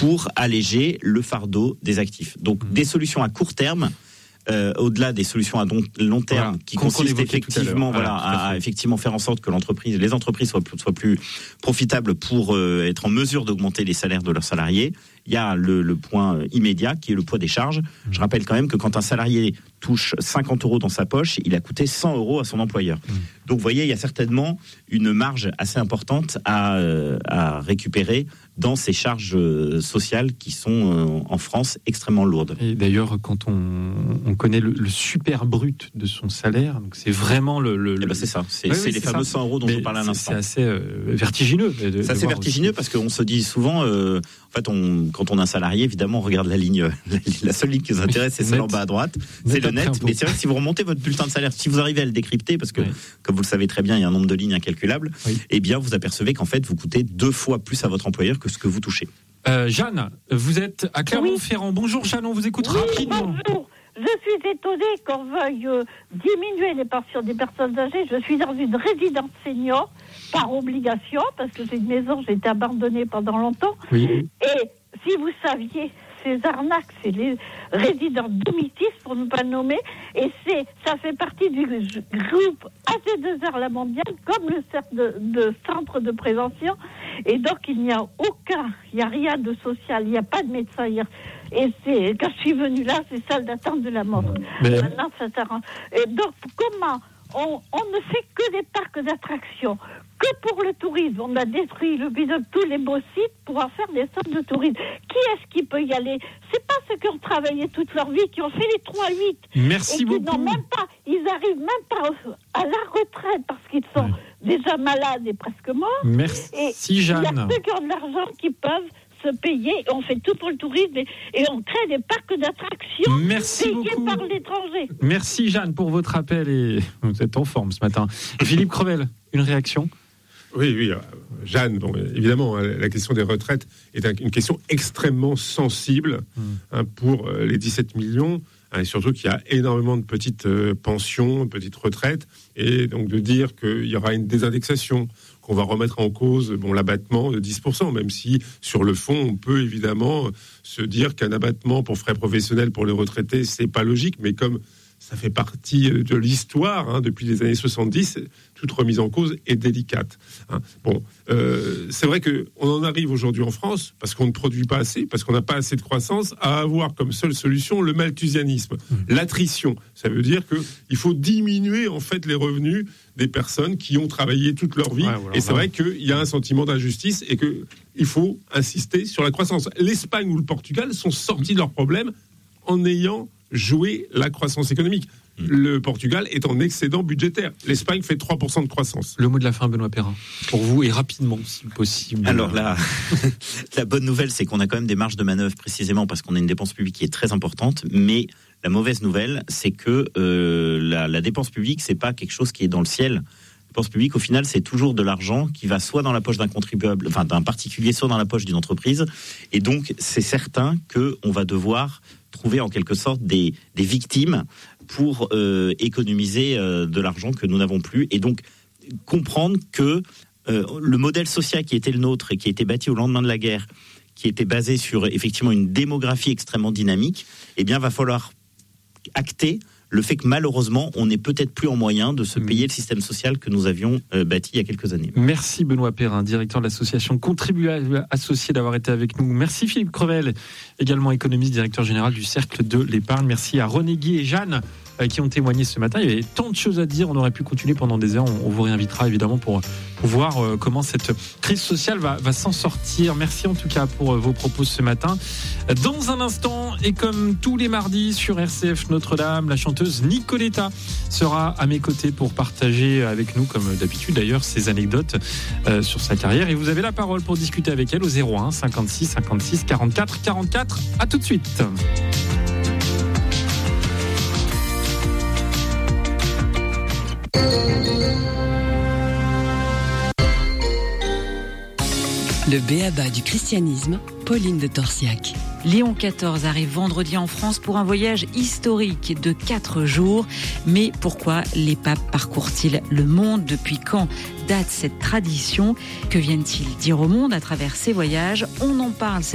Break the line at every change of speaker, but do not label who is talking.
pour alléger le fardeau des actifs. Donc des solutions à court terme, au-delà des solutions à long terme, qui consistent effectivement à effectivement faire en sorte que les entreprises soient plus profitables pour être en mesure d'augmenter les salaires de leurs salariés. Il y a le point immédiat qui est le poids des charges. Je rappelle quand même que quand un salarié touche 50 € dans sa poche, il a coûté 100 € à son employeur. Donc vous voyez, il y a certainement une marge assez importante à récupérer dans ces charges sociales qui sont en France extrêmement lourdes.
Et d'ailleurs, quand on connaît le super brut de son salaire, donc c'est vraiment
c'est ça, c'est les fameux 100 € dont je parlais à l'instant.
C'est assez vertigineux.
C'est assez vertigineux parce qu'on se dit souvent, en fait, quand on est un salarié, évidemment, on regarde la ligne, la seule ligne qui nous intéresse, c'est celle en bas à droite, c'est le net. Mais c'est vrai que si vous remontez votre bulletin de salaire, si vous arrivez à le décrypter, parce que, comme vous le savez très bien, il y a un nombre de lignes incalculable, eh bien, vous apercevez qu'en fait, vous coûtez 2 fois plus à votre employeur que ce que vous touchez.
Jeanne, vous êtes à Clermont-Ferrand. Bonjour Jeanne, on vous écoute rapidement.
Bonjour. Je suis étonnée qu'on veuille diminuer les pensions des personnes âgées. Je suis dans une résidence senior par obligation, parce que c'est une maison, j'ai été abandonnée pendant longtemps.
Oui.
Et si vous saviez, ces arnaques, c'est les résidents Domitis, pour ne pas le nommer, et ça fait partie du groupe AG2R La Mondiale, comme le centre de prévention. Et donc, il n'y a rien de social, il n'y a pas de médecin hier. Et quand je suis venue là, c'est salle d'attente de la mort. Maintenant, ça s'arrange. Et donc, comment on ne fait que des parcs d'attractions, que pour le tourisme. On a détruit le bidon de tous les beaux sites pour en faire des centres de tourisme. Qui est-ce qui peut y aller? C'est pas ceux qui ont travaillé toute leur vie, qui ont fait les 3-8.
Merci
et qui
beaucoup.
Ils arrivent même pas à la retraite parce qu'ils sont déjà malades et presque morts.
Merci Jeanne.
Il y a ceux qui ont de l'argent qui peuvent se payer. On fait tout pour le tourisme et on crée des parcs d'attractions payés par l'étranger.
Merci Jeanne pour votre appel et vous êtes en forme ce matin. Philippe Crevel, une réaction?
Oui, Jeanne, évidemment, la question des retraites est une question extrêmement sensible pour les 17 millions, et surtout qu'il y a énormément de petites pensions, de petites retraites, et donc de dire qu'il y aura une désindexation, qu'on va remettre en cause l'abattement de 10%, même si, sur le fond, on peut évidemment se dire qu'un abattement pour frais professionnels pour les retraités, c'est pas logique, mais comme ça fait partie de l'histoire, depuis les années 70, toute remise en cause est délicate. C'est vrai qu'on en arrive aujourd'hui en France, parce qu'on ne produit pas assez, parce qu'on n'a pas assez de croissance, à avoir comme seule solution le malthusianisme, l'attrition. Ça veut dire qu'il faut diminuer en fait les revenus des personnes qui ont travaillé toute leur vie. Et c'est vrai qu'il y a un sentiment d'injustice et qu'il faut insister sur la croissance. L'Espagne ou le Portugal sont sortis de leurs problèmes en ayant joué la croissance économique. Le Portugal est en excédent budgétaire. L'Espagne fait 3% de croissance.
Le mot de la fin, Benoît Perrin, pour vous, et rapidement, si possible.
Alors la bonne nouvelle, c'est qu'on a quand même des marges de manœuvre, précisément parce qu'on a une dépense publique qui est très importante, mais la mauvaise nouvelle, c'est que la dépense publique, c'est pas quelque chose qui est dans le ciel. La dépense publique, au final, c'est toujours de l'argent qui va soit dans la poche d'un contribuable, enfin d'un particulier, soit dans la poche d'une entreprise. Et donc, c'est certain qu'on va devoir trouver en quelque sorte des victimes pour économiser de l'argent que nous n'avons plus. Et donc, comprendre que le modèle social qui était le nôtre et qui a été bâti au lendemain de la guerre, qui était basé sur effectivement une démographie extrêmement dynamique, eh bien, va falloir acter le fait que malheureusement, on n'est peut-être plus en moyen de se payer le système social que nous avions bâti il y a quelques années.
Merci Benoît Perrin, directeur de l'association Contribuables Associés, d'avoir été avec nous. Merci Philippe Crevel, également économiste, directeur général du Cercle de l'Épargne. Merci à René Guy et Jeanne qui ont témoigné ce matin. Il y avait tant de choses à dire, on aurait pu continuer pendant des heures. On vous réinvitera évidemment pour voir comment cette crise sociale va s'en sortir. Merci en tout cas pour vos propos ce matin. Dans un instant, et comme tous les mardis sur RCF Notre-Dame, la chanteuse Nicoletta sera à mes côtés pour partager avec nous, comme d'habitude d'ailleurs, ses anecdotes sur sa carrière. Et vous avez la parole pour discuter avec elle au 01 56 56 44 44. À tout de suite.
Le b.a.-ba du christianisme, Pauline de Torsiac.
Léon XIV arrive vendredi en France pour un voyage historique de 4 jours. Mais pourquoi les papes parcourent-ils le monde? Depuis quand date cette tradition? Que viennent-ils dire au monde à travers ces voyages? On en parle